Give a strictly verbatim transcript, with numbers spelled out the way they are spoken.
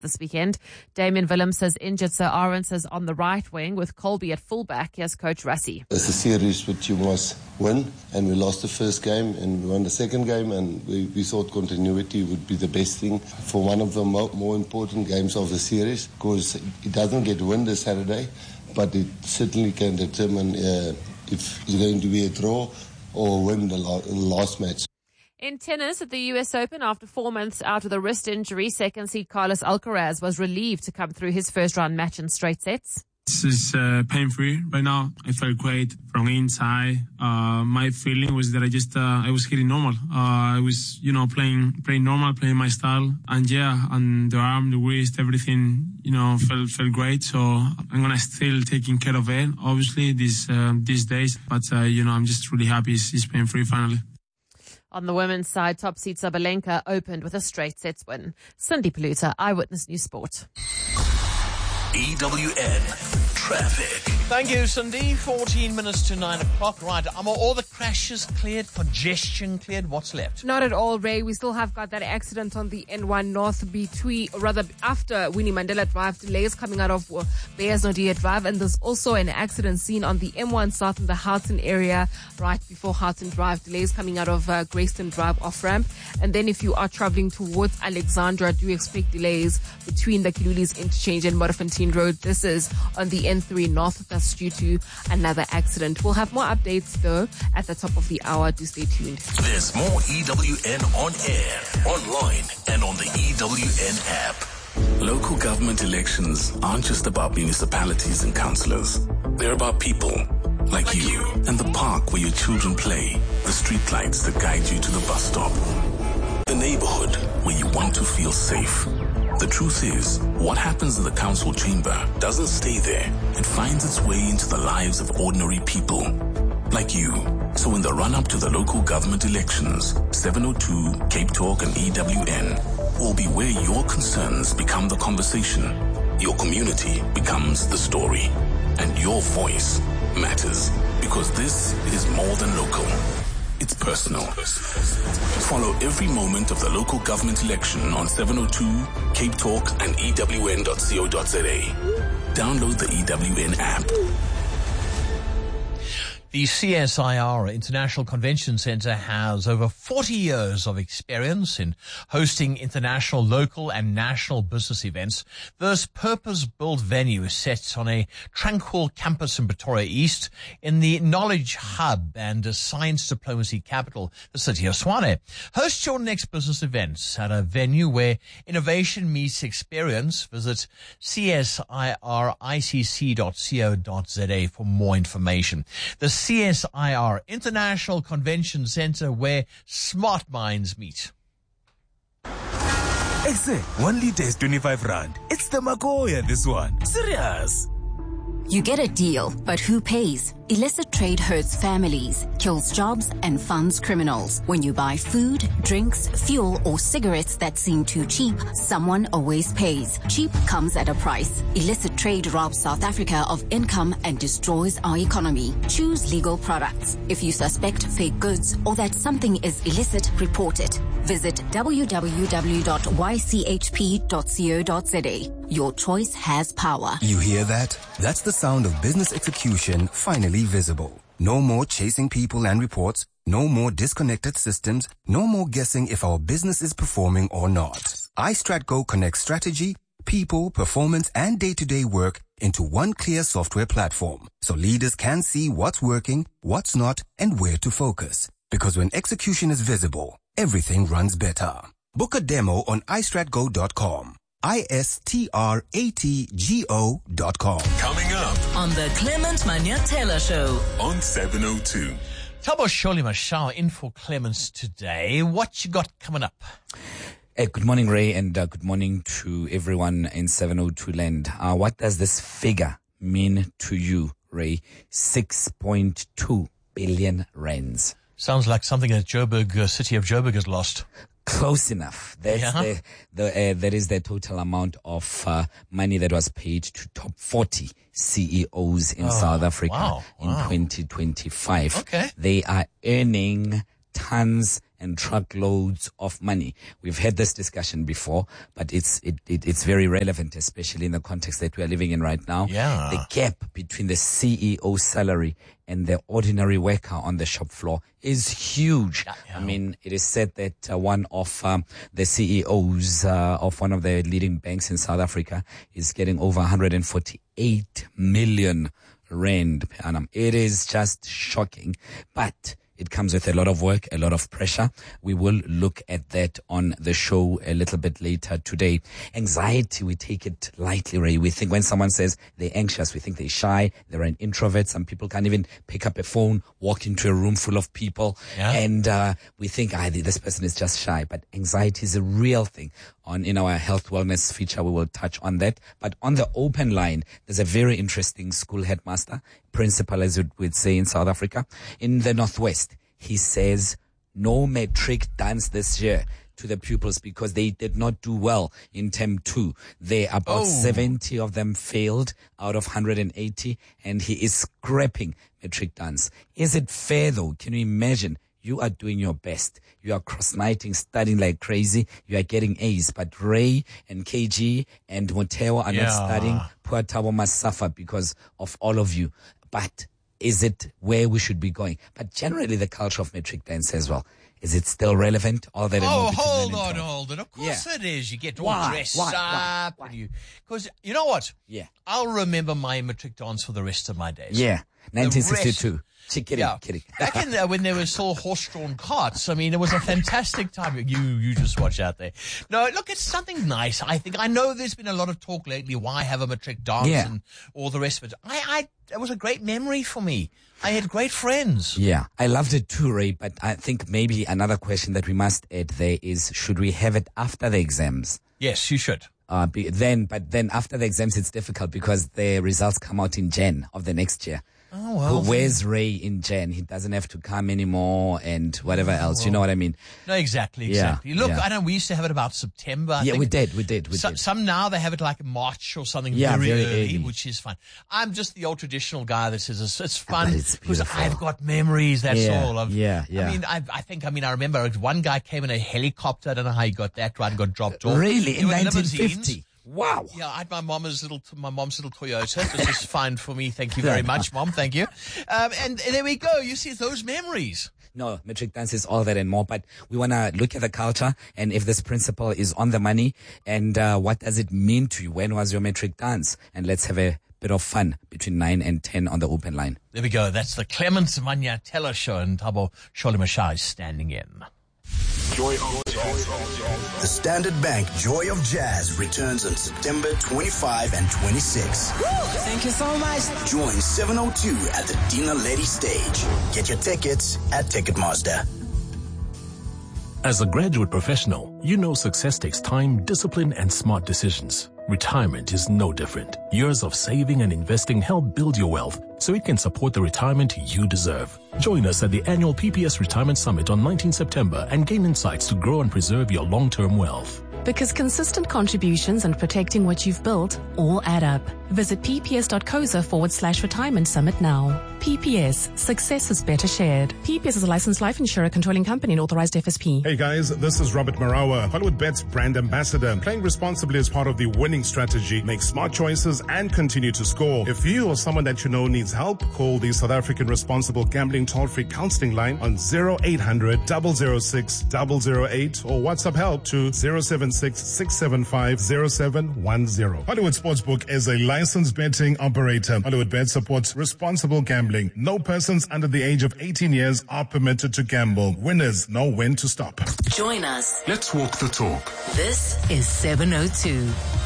this weekend. Damian Willems says injured, so Arends is on the right wing with Colby at fullback. Here's Coach Rassie. It's a series which you must win, and we lost the first game and we won the second game, and we, we thought continuity would be the best thing for one of the mo- more important games of the series, because it doesn't get win this Saturday, but it certainly can determine uh, if it's going to be a draw or win the, la- the last match. In tennis at the U S Open, after four months out with a wrist injury, second seed Carlos Alcaraz was relieved to come through his first round match in straight sets. This is uh, pain-free right now. I felt great from inside. Uh, my feeling was that I just, uh, I was hitting normal. Uh, I was, you know, playing, playing normal, playing my style. And yeah, and the arm, the wrist, everything, you know, felt, felt great. So I'm going to still taking care of it, obviously, these, uh, these days. But, uh, you know, I'm just really happy it's, it's pain-free finally. On the women's side, top seed Sabalenka opened with a straight sets win. Cindy Paluta, Eyewitness News Sport. E W N Traffic. Thank you, Cindy. fourteen minutes to nine o'clock. Right, are all the crashes cleared? Congestion cleared? What's left? Not at all, Ray. We still have got that accident on the N one North between, or rather after Winnie Mandela Drive. Delays coming out of uh, Beyers Naudé Drive. And there's also an accident seen on the M one South in the Houghton area right before Houghton Drive. Delays coming out of uh, Greyston Drive off-ramp. And then if you are traveling towards Alexandra, do expect delays between the Kilulis Interchange and Modderfontein Road. This is on the N three North. That's due to another accident. We'll have more updates, though, at the top of the hour. Do stay tuned. There's more E W N on air, online, and on the E W N app. Local government elections aren't just about municipalities and councillors. They're about people like you and the park where your children play, the streetlights that guide you to the bus stop, the neighborhood where you want to feel safe. The truth is, what happens in the council chamber doesn't stay there. It finds its way into the lives of ordinary people, like you. So in the run-up to the local government elections, seven oh two, Cape Talk and E W N will be where your concerns become the conversation, your community becomes the story, and your voice matters, because this is more than local. It's personal. Follow every moment of the local government election on seven oh two, Cape Talk and E W N dot co dot za. Download the E W N app. The C S I R International Convention Centre has over forty years of experience in hosting international, local and national business events. This purpose-built venue is set on a tranquil campus in Pretoria East in the knowledge hub and a science diplomacy capital, the city of Tshwane. Host your next business events at a venue where innovation meets experience. Visit C S I R I C C dot co dot za for more information. The C S I R International Convention Centre, where smart minds meet. Hey, say, one litre is twenty-five rand. It's the Magoya, this one. Serious. You get a deal, but who pays? Illicit trade hurts families, kills jobs, and funds criminals. When you buy food, drinks, fuel, or cigarettes that seem too cheap, someone always pays. Cheap comes at a price. Illicit trade robs South Africa of income and destroys our economy. Choose legal products. If you suspect fake goods or that something is illicit, report it. Visit w w w dot y c h p dot co dot za. Your choice has power. You hear that? That's the sound of business execution finally visible. No more chasing people and reports. No more disconnected systems. No more guessing if our business is performing or not. iStratGo connects strategy, people, performance, and day-to-day work into one clear software platform, so leaders can see what's working, what's not, and where to focus. Because when execution is visible, everything runs better. Book a demo on i strat go dot com. I S T R A T G O dot com. Coming up on the Clement Manyatela Show on seven oh two. Thabo Sholi Mashao in for Clements today. What you got coming up? Hey, good morning, Ray, and uh, good morning to everyone in seven oh two land. Uh, what does this figure mean to you, Ray? six point two billion rands. Sounds like something that Joburg, uh, city of Joburg has lost. Close enough. That's yeah. the, the, uh, that is the total amount of uh, money that was paid to top forty C E Os in oh, South Africa wow, in wow. twenty twenty-five. Okay. They are earning tons and truckloads of money. We've had this discussion before, but it's it, it it's very relevant, especially in the context that we are living in right now. Yeah. The gap between the C E O salary and the ordinary worker on the shop floor is huge. Yeah, yeah. I mean, it is said that uh, one of um, the C E Os uh, of one of the leading banks in South Africa is getting over one hundred forty-eight million rand per annum. It is just shocking, but it comes with a lot of work, a lot of pressure. We will look at that on the show a little bit later today. Anxiety, we take it lightly, Ray. We think when someone says they're anxious, we think they're shy, they're an introvert. Some people can't even pick up a phone, walk into a room full of people. Yeah. And uh, we think, ah, this person is just shy. But anxiety is a real thing. On in our health wellness feature, we will touch on that. But on the open line, there's a very interesting school headmaster, principal, as you would say in South Africa, in the Northwest. He says no matric dance this year to the pupils because they did not do well in term two. There about Oh. seventy of them failed out of one hundred eighty, and he is scrapping matric dance. Is it fair though? Can you imagine? You are doing your best. You are cross-nighting, studying like crazy. You are getting A's. But Ray and K G and Moteo are Yeah. not studying. Poor Thabo must suffer because of all of you. But is it where we should be going? But generally the culture of matric dance as well. Is it still relevant? All that and Oh, more between hold nine and on, twelve. hold on. Of course Yeah. it is. You get all Why? dressed Why? Why? up. and you, Because you know what? Yeah. I'll remember my matric dance for the rest of my days. Yeah. nineteen sixty-two. Chick, kidding, Yeah. kidding. Back in uh, when there were still horse-drawn carts, I mean, it was a fantastic time. You, you just watch out there. No, look, it's something nice. I think I know there's been a lot of talk lately. Why have a matric dance Yeah. and all the rest of it? I, I, it was a great memory for me. I had great friends. Yeah, I loved it too, Ray, but I think maybe another question that we must add there is, should we have it after the exams? Yes, you should. Uh, be, then, but then after the exams, it's difficult because the results come out in Jan of the next year. Oh, well. Where's Ray in Jan? He doesn't have to come anymore and whatever else. well. You know what I mean? No, exactly, Yeah, exactly. Look, yeah. I know we used to have it about September. I yeah, think. we did, we did, we So, did. some now they have it like in March or something Yeah, very, very early, early. which is fun. I'm just the old traditional guy that says it's, it's fun But it's because beautiful. I've got memories. That's Yeah, all. I've, yeah, yeah. I mean, I, I think, I mean, I remember one guy came in a helicopter. I don't know how he got that right and got dropped off. Really? There In were nineteen limousines. fifty? Wow. Yeah, I had my mom's little, my mom's little Toyota. This is fine for me. Thank you very much, Mom. Thank you. Um, and there we go. You see those memories. No, matric dance is all that and more, but we want to look at the culture and if this principle is on the money and uh, what does it mean to you? When was your matric dance? And let's have a bit of fun between nine and ten on the open line. There we go. That's the Clement Manyatela show, and Thabo Sholimashai is standing in. Joy of Jazz. The Standard Bank Joy of Jazz returns on September twenty-fifth and twenty-sixth. Thank you so much. Join seven oh two at the Dina Lady stage. Get your tickets at Ticketmaster. As a graduate professional, you know success takes time, discipline, and smart decisions. Retirement is no different. Years of saving and investing help build your wealth so it can support the retirement you deserve. Join us at the annual P P S Retirement Summit on nineteenth September and gain insights to grow and preserve your long-term wealth. Because consistent contributions and protecting what you've built all add up. Visit pps.coza forward slash retirement summit now. P P S, success is better shared. P P S is a licensed life insurer controlling company and authorized F S P. Hey guys, this is Robert Marawa, Hollywood Bet's brand ambassador. Playing responsibly is part of the winning strategy. Make smart choices and continue to score. If you or someone that you know needs help, call the South African Responsible Gambling toll-free counseling line on zero eight hundred, double oh six, double oh eight or WhatsApp help to zero seven six, six seven five, zero seven one zero. Hollywood Sportsbook is a licensed betting operator. Hollywood Bet supports responsible gambling. No persons under the age of eighteen years are permitted to gamble. Winners know when to stop. Join us. Let's walk the talk. This is seven oh two.